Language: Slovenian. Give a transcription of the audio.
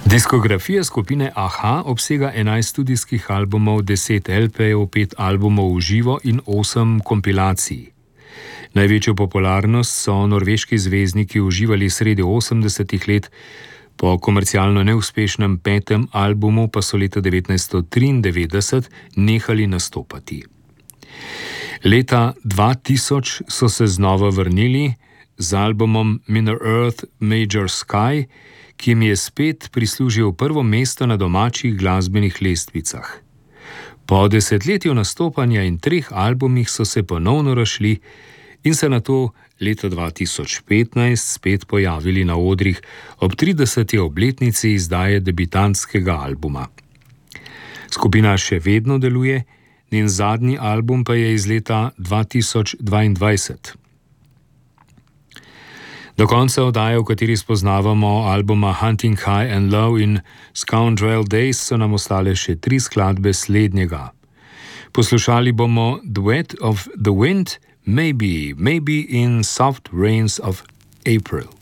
Diskografija skupine a-ha obsega 11 studijskih albumov, 10 LP-jev, 5 albumov v živo in 8 kompilacij. Največjo popularnost so norveški zvezdniki uživali sredi 80-ih let, po komercialno neuspešnem 5. albumu pa so leta 1993 nehali nastopati. Leta 2000 so se znova vrnili z albumom Minor Earth Major Sky, ki jim je spet prislužil prvo mesto na domačih glasbenih lestvicah. Po desetletju nastopanja in 3 albumih so se ponovno razšli in se nato leta 2015 spet pojavili na odrih ob 30. obletnici izdaje debitantskega albuma. Skupina še vedno deluje, njen zadnji album pa je iz leta 2022. Do konca oddaje, v kateri spoznavamo albuma Hunting High and Low in Scoundrel Days, so nam ostale še 3 skladbe slednjega. Poslušali bomo Duet of the Wind, Maybe in Soft Rains of April.